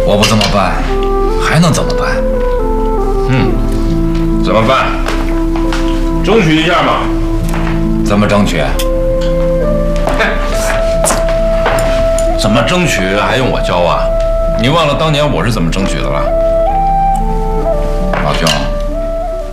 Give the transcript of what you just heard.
我不这么办，还能怎么办？ 怎么办？争取一下嘛。 怎么争取？ 怎么争取还用我教啊？你忘了当年我是怎么争取的了？